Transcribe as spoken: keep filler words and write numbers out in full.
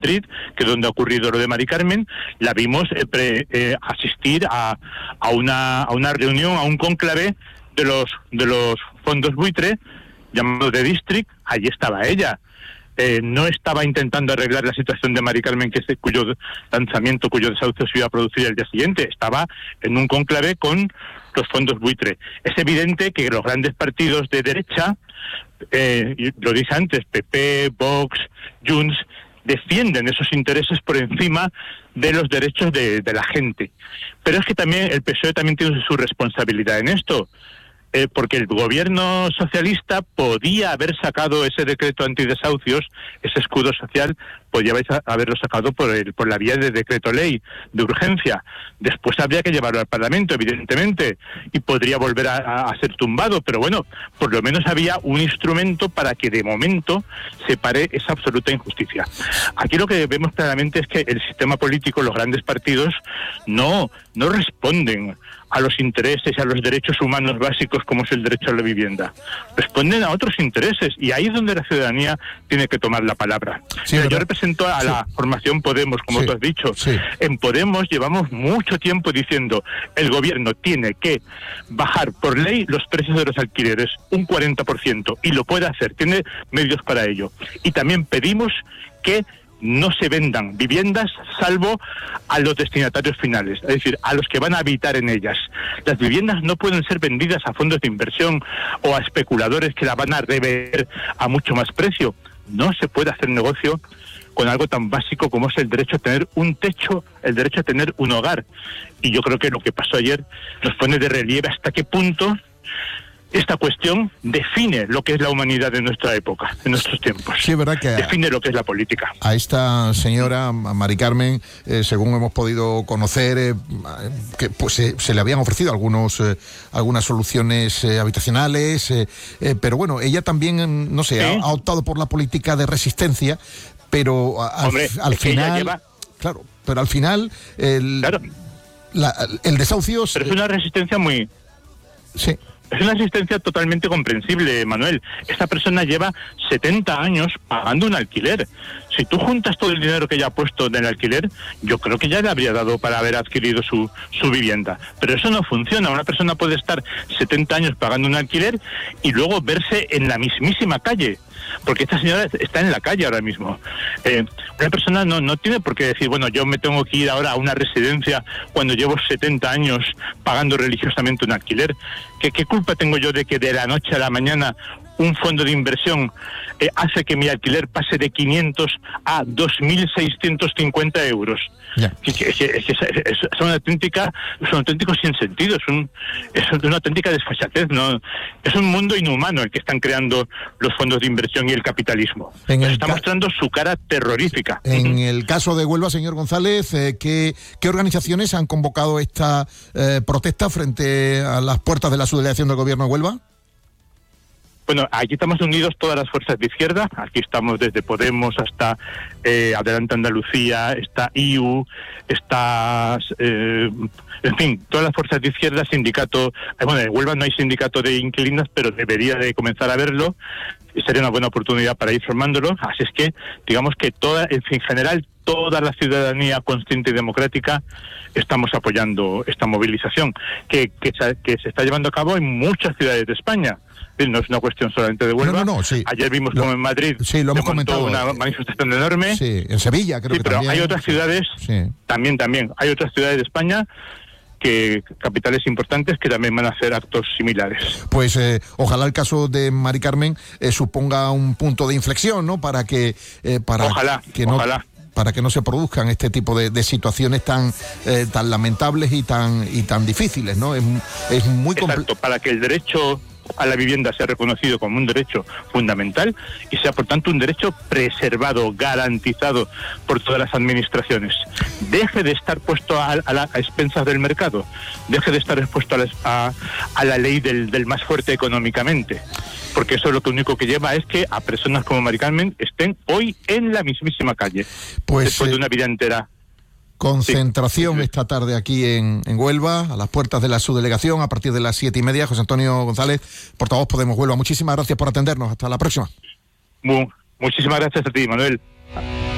Madrid, que es donde ha ocurrido lo de Mari Carmen, la vimos eh, pre, eh, asistir a, a una a una reunión, a un cónclave de los de los fondos buitre, llamado The District. Allí estaba ella. Eh, no estaba intentando arreglar la situación de Mari Carmen, que es cuyo lanzamiento, cuyo desahucio se iba a producir el día siguiente. Estaba en un cónclave con los fondos buitre. Es evidente que los grandes partidos de derecha, eh, lo dije antes, P P, Vox, Junts, defienden esos intereses por encima de los derechos de, de la gente. Pero es que también el P S O E también tiene su responsabilidad en esto. Eh, porque el gobierno socialista podía haber sacado ese decreto antidesahucios, ese escudo social, podía haberlo sacado por el, por la vía de decreto ley de urgencia. Después habría que llevarlo al Parlamento, evidentemente, y podría volver a, a ser tumbado, pero bueno, por lo menos había un instrumento para que de momento se pare esa absoluta injusticia. Aquí lo que vemos claramente es que el sistema político, los grandes partidos, no, no responden a los intereses y a los derechos humanos básicos como es el derecho a la vivienda. Responden a otros intereses, y ahí es donde la ciudadanía tiene que tomar la palabra. Sí, Mira, yo represento a sí. la formación Podemos, como sí. tú has dicho. Sí. En Podemos llevamos mucho tiempo diciendo el gobierno tiene que bajar por ley los precios de los alquileres un cuarenta por ciento, y lo puede hacer, tiene medios para ello. Y también pedimos que no se vendan viviendas salvo a los destinatarios finales, es decir, a los que van a habitar en ellas. Las viviendas no pueden ser vendidas a fondos de inversión o a especuladores que la van a revender a mucho más precio. No se puede hacer negocio con algo tan básico como es el derecho a tener un techo, el derecho a tener un hogar. Y yo creo que lo que pasó ayer nos pone de relieve hasta qué punto esta cuestión define lo que es la humanidad de nuestra época, de nuestros tiempos. Sí, es verdad que define lo que es la política. A esta señora, a Mari Carmen, eh, según hemos podido conocer, eh, que pues eh, se le habían ofrecido algunos eh, algunas soluciones eh, habitacionales, eh, eh, pero bueno, ella también, no sé, ¿sí? ha, ha optado por la política de resistencia, pero a, Hombre, al, al final, lleva... claro, pero al final el, claro. la, el desahucio. Pero es una resistencia muy. Sí. Es una asistencia totalmente comprensible, Manuel. Esta persona lleva setenta años pagando un alquiler. Si tú juntas todo el dinero que ella ha puesto en el alquiler, yo creo que ya le habría dado para haber adquirido su, su vivienda. Pero eso no funciona. Una persona puede estar setenta años pagando un alquiler y luego verse en la mismísima calle. Porque esta señora está en la calle ahora mismo. Eh, una persona no, no tiene por qué decir, bueno, yo me tengo que ir ahora a una residencia cuando llevo setenta años pagando religiosamente un alquiler. ¿Qué, qué culpa tengo yo de que de la noche a la mañana un fondo de inversión eh, hace que mi alquiler pase de quinientos a dos mil seiscientos cincuenta euros? Yeah. Que, que, que, que es, es una auténtica, es un auténtico sinsentido, es, un, es una auténtica desfachatez, ¿no? Es un mundo inhumano el que están creando los fondos de inversión y el capitalismo. En el está ca- mostrando su cara terrorífica. En el caso de Huelva, señor González, eh, ¿qué, ¿qué organizaciones han convocado esta eh, protesta frente a las puertas de la subdelegación del gobierno de Huelva? Bueno, aquí estamos unidos todas las fuerzas de izquierda. Aquí estamos desde Podemos hasta eh, Adelante Andalucía, está I U, está, eh, en fin, todas las fuerzas de izquierda, sindicato. Eh, bueno, en Huelva no hay sindicato de inquilinos, pero debería de comenzar a verlo. Y sería una buena oportunidad para ir formándolo. Así es que, digamos que toda, en general, toda la ciudadanía consciente y democrática estamos apoyando esta movilización que, que, que se está llevando a cabo en muchas ciudades de España. No es una cuestión solamente de Huelva. No, no, no, sí. Ayer vimos lo, como en Madrid sí, lo hemos comentado. Una manifestación enorme. Sí, en Sevilla creo sí, que pero también. Hay otras ciudades, sí. también, también, hay otras ciudades de España que capitales importantes que también van a hacer actos similares. Pues eh, ojalá el caso de Mari Carmen eh, suponga un punto de inflexión, ¿no? Para que eh, para ojalá, que no ojalá. para que no se produzcan este tipo de, de situaciones tan eh, tan lamentables y tan y tan difíciles, ¿no? Es, es muy compl- Exacto, para que el derecho a la vivienda sea reconocido como un derecho fundamental y sea por tanto un derecho preservado, garantizado por todas las administraciones. Deje de estar puesto a, a, la, a expensas del mercado, deje de estar expuesto a la, a, a la ley del, del más fuerte económicamente, porque eso lo único que lleva es que a personas como Mari Carmen estén hoy en la mismísima calle, pues, después eh... de una vida entera. Concentración sí. esta tarde aquí en, en Huelva, a las puertas de la subdelegación, a partir de las siete y media. José Antonio González, portavoz Podemos Huelva. Muchísimas gracias por atendernos. Hasta la próxima. Muy, muchísimas gracias a ti, Manuel.